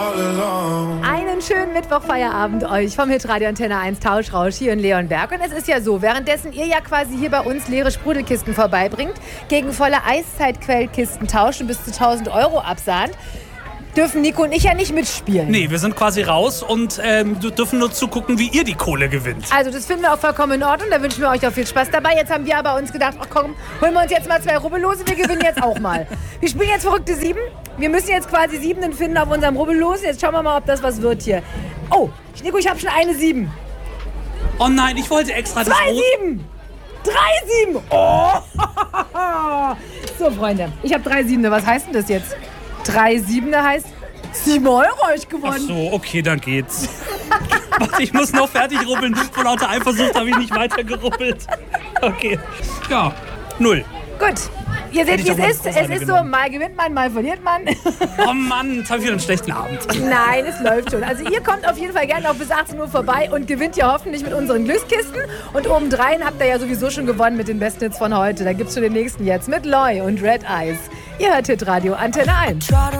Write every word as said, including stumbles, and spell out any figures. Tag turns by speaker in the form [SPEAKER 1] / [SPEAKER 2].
[SPEAKER 1] Einen schönen Mittwochfeierabend euch vom Hitradio Antenne eins Tauschrausch hier in Leonberg. Und es ist ja so, währenddessen ihr ja quasi hier bei uns leere Sprudelkisten vorbeibringt, gegen volle Eiszeitquellkisten tauschen, bis zu tausend Euro absahnt, dürfen Nico und ich ja nicht mitspielen.
[SPEAKER 2] Nee, wir sind quasi raus und ähm, dürfen nur zugucken, wie ihr die Kohle gewinnt.
[SPEAKER 1] Also das finden wir auch vollkommen in Ordnung, da wünschen wir euch auch viel Spaß dabei. Jetzt haben wir aber uns gedacht, ach komm, holen wir uns jetzt mal zwei Rubbellose, wir gewinnen jetzt auch mal. Wir spielen jetzt verrückte Sieben. Wir müssen jetzt quasi Siebenen finden auf unserem Rubbellos. Jetzt schauen wir mal, ob das was wird hier. Oh, Nico, ich habe schon eine Sieben.
[SPEAKER 2] Oh nein, ich wollte extra das
[SPEAKER 1] Zwei
[SPEAKER 2] Rot-
[SPEAKER 1] Sieben! Drei Sieben! Oh! So, Freunde, ich habe drei Siebene. Was heißt denn das jetzt? Drei Siebene heißt sieben Euro habe ich
[SPEAKER 2] Ach
[SPEAKER 1] gewonnen.
[SPEAKER 2] so, okay, dann geht's. Warte, ich muss noch fertig rubbeln. Vor lauter Eifersucht habe ich nicht weiter gerubbelt. Okay. Ja, null.
[SPEAKER 1] Gut, ihr seht,
[SPEAKER 2] Hätte ich
[SPEAKER 1] wie es
[SPEAKER 2] doch mal
[SPEAKER 1] ist.
[SPEAKER 2] das
[SPEAKER 1] Es
[SPEAKER 2] Große
[SPEAKER 1] ist so,
[SPEAKER 2] genommen.
[SPEAKER 1] mal gewinnt man, mal verliert man.
[SPEAKER 2] Oh Mann, jetzt habe ich wieder einen schlechten Abend.
[SPEAKER 1] Nein, es läuft schon. Also ihr kommt auf jeden Fall gerne noch bis achtzehn Uhr vorbei und gewinnt ja hoffentlich mit unseren Glückskisten. Und obendrein habt ihr ja sowieso schon gewonnen mit den besten Hits von heute. Da gibt's schon den nächsten jetzt mit Loy und Red Eyes. Ihr hört Hitradio Antenne eins.